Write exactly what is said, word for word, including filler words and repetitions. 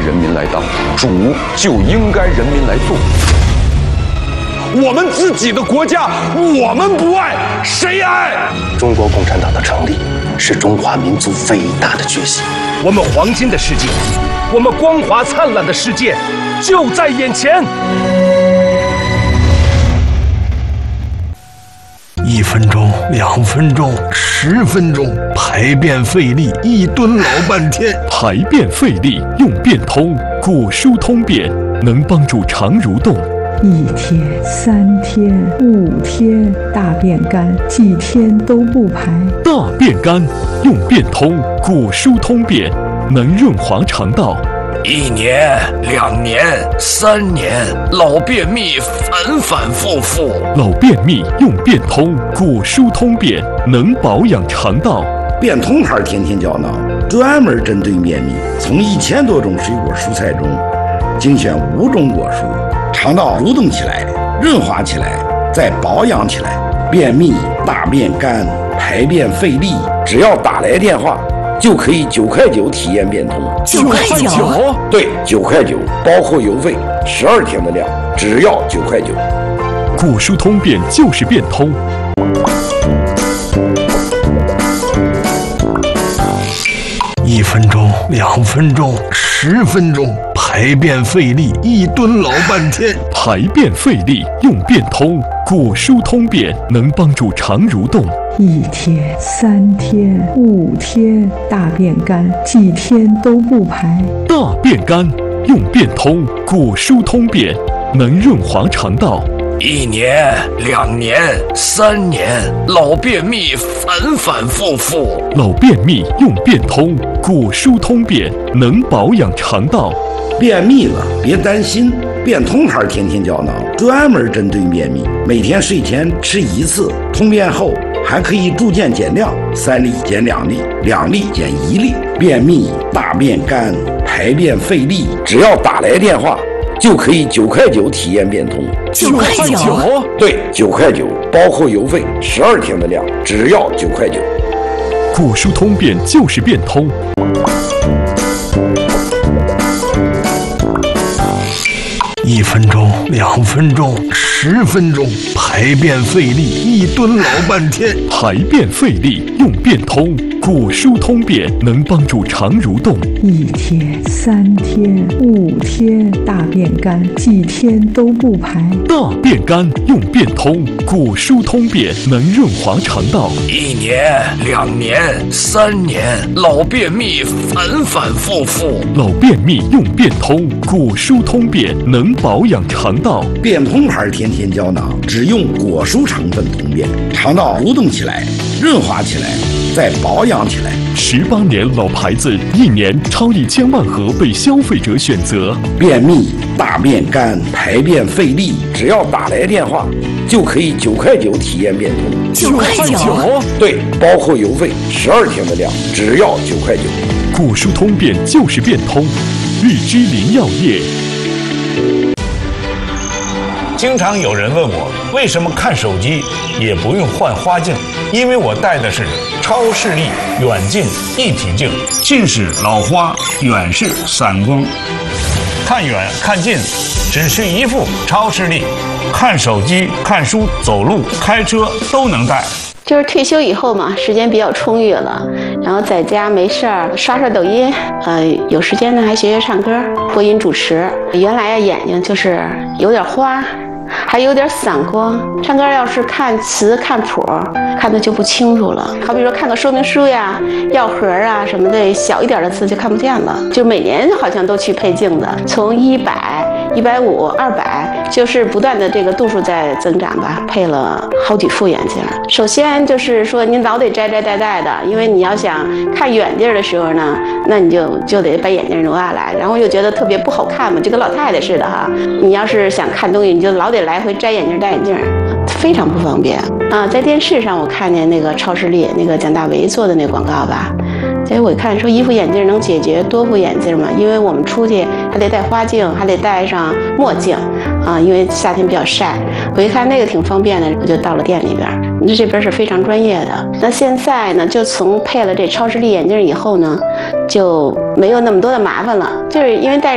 人民来当，主就应该人民来做。我们自己的国家，我们不爱，谁爱？ 中国共产党的成立是中华民族伟大的决心。 我们黄金的世界，我们光华灿烂的世界就在眼前。 一分钟，两分钟，十分钟，排便费力，一蹲老半天。 排便费力用便通，果蔬通便能帮助肠蠕动。 一天、三天、五天，大便干，几天都不排。 大便干用便通，果蔬通便能润滑肠道。 一年、两年、三年，老便秘反反复复。 老便秘用便通，果蔬通便能保养肠道。 便通牌天天胶囊专门针对便秘，从一千多种水果蔬菜中精选五种果蔬，肠道蠕动起来，润滑起来，再保养起来。便秘、大便干、排便费力，只要打来电话就可以九块九体验便通。 九块九？ 对，九块九，包括邮费，十二天的量，只要九块九。 果蔬通便就是便通。 一分钟，两分钟，十分钟，排便费力，一蹲老半天。 排便费力用便通，果蔬通便能帮助肠蠕动。 一天、三天、五天，大便干，几天都不排。 大便干用便通，果蔬通便能润滑肠道。 一年、两年、三年，老便秘反反复复。 老便秘用便通，果蔬通便能保养肠道。 便秘了别担心，便通牌天天胶囊专门针对便秘，每天睡前吃一次，通便后还可以逐渐减量，三粒减两粒，两粒减一粒。便秘、大便干、排便费力，只要打来电话就可以九块九体验便通。 九块九？ 对，九块九，包括邮费，十二天的量，只要九块九。 果蔬通便就是便通。 一分钟，两分钟，十分钟，排便费力，一蹲老半天。 排便费力用便通，果蔬通便能帮助肠蠕动。 一天、三天、五天，大便干，几天都不排。 大便干用便通，果蔬通便能润滑肠道。 一年、两年、三年，老便秘反反复复。 老便秘用便通，果蔬通便能保养肠道。 便通牌天天胶囊只用果蔬成分通便，肠道蠕动起来，润滑起来，再保养起来。 十八年老牌子，一年超一千万盒被消费者选择。 便秘、大便干、排便费力，只要打来电话就可以九块九体验便通。 九块九？ 对，包括邮费，十二天的量，只要九块九。 果蔬通便就是便通，日之林药业。 经常有人问我，为什么看手机也不用换花镜？因为我戴的是超视力远近一体镜，近视老花，远视散光。看远看近，只需一副超视力，看手机、看书、走路、开车都能戴。 就是退休以后嘛，时间比较充裕了，然后在家没事儿刷刷抖音，呃，有时间呢还学学唱歌、播音主持。原来呀眼睛就是有点花，还有点散光，唱歌要是看词看谱，看的就不清楚了。好比说看个说明书呀、药盒啊什么的，小一点的字就看不见了。就每年好像都去配镜子，从一百、一百五、二百，就是不断的这个度数在增长吧，配了好几副眼镜。首先就是说您老得摘摘戴戴的，因为你要想看远地儿的时候呢，那你就就得把眼镜挪下来，然后又觉得特别不好看嘛，就跟老太太似的哈。你要是想看东西，你就老得来回摘眼镜戴眼镜，非常不方便啊。在电视上我看见那个超视力那个蒋大为做的那广告吧，所以我一看说一副眼镜能解决多副眼镜嘛，因为我们出去还得戴花镜，还得戴上墨镜啊，因为夏天比较晒。我一看那个挺方便的，我就到了店里边。那这边是非常专业的。那现在呢，就从配了这超视力眼镜以后呢，就没有那么多的麻烦了，就是因为戴